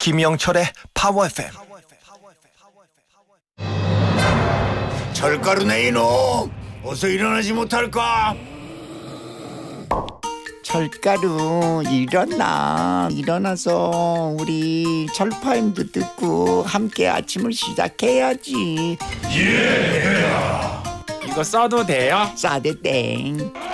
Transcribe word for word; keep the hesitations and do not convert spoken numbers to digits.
김영철의 파워 에프엠. 철가루네 이놈, 어서 일어나지 못할까? 철가루 일어나. 일어나서 우리 철파임도 듣고 함께 아침을 시작해야지. 이거 써도 돼요? 싸대 땡.